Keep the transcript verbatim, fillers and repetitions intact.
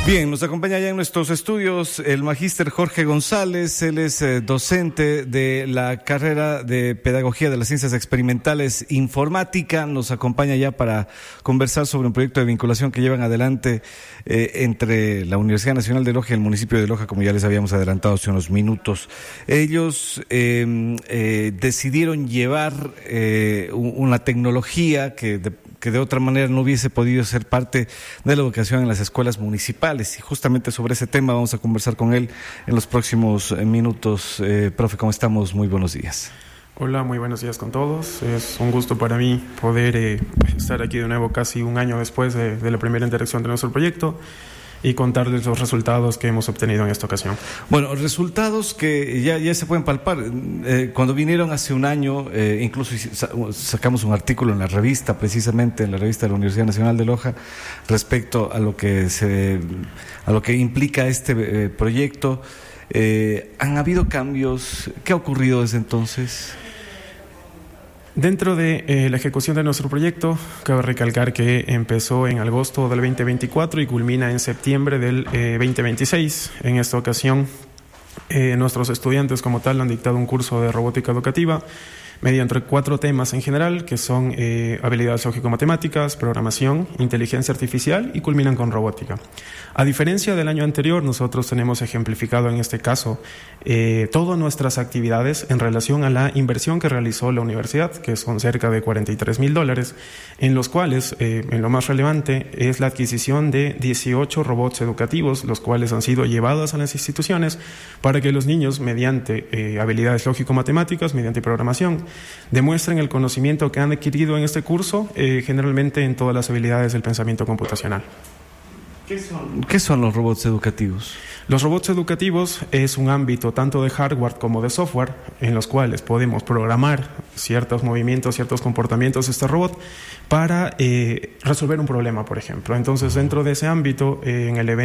Bien, nos acompaña ya en nuestros estudios el magíster Jorge González. Él es eh, docente de la carrera de Pedagogía de las Ciencias Experimentales Informática. Nos acompaña ya para conversar sobre un proyecto de vinculación que llevan adelante eh, entre la Universidad Nacional de Loja y el municipio de Loja, como ya les habíamos adelantado hace unos minutos. Ellos eh, eh, decidieron llevar eh, una tecnología que de, que de otra manera no hubiese podido ser parte de la educación en las escuelas municipales. Y justamente sobre ese tema vamos a conversar con él en los próximos minutos. Eh, profe, ¿cómo estamos? Muy buenos días. Hola, muy buenos días con todos. Es un gusto para mí poder eh, estar aquí de nuevo casi un año después de, de la primera interacción de nuestro proyecto y contarles los resultados que hemos obtenido en esta ocasión. Bueno, resultados que ya, ya se pueden palpar. Eh, cuando vinieron hace un año, eh, incluso sacamos un artículo en la revista, precisamente en la revista de la Universidad Nacional de Loja, respecto a lo que se, a lo que implica este eh, proyecto. Eh, ¿Han habido cambios? ¿Qué ha ocurrido desde entonces? Dentro de eh, la ejecución de nuestro proyecto, cabe recalcar que empezó en agosto del veinte veinticuatro y culmina en septiembre del eh, veinte veintiséis. En esta ocasión, eh, nuestros estudiantes como tal han dictado un curso de robótica educativa mediante cuatro temas en general, que son eh, habilidades lógico-matemáticas, programación, inteligencia artificial y culminan con robótica. A diferencia del año anterior, nosotros tenemos ejemplificado en este caso eh, todas nuestras actividades en relación a la inversión que realizó la universidad, que son cerca de cuarenta y tres mil dólares, en los cuales, eh, en lo más relevante, es la adquisición de dieciocho robots educativos, los cuales han sido llevados a las instituciones para que los niños, mediante eh, habilidades lógico-matemáticas, mediante programación, demuestren el conocimiento que han adquirido en este curso, eh, generalmente en todas las habilidades del pensamiento computacional. ¿Qué son? ¿Qué son los robots educativos? Los robots educativos es un ámbito tanto de hardware como de software en los cuales podemos programar ciertos movimientos, ciertos comportamientos de este robot para eh, resolver un problema, por ejemplo. Entonces, dentro de ese ámbito, eh, en el evento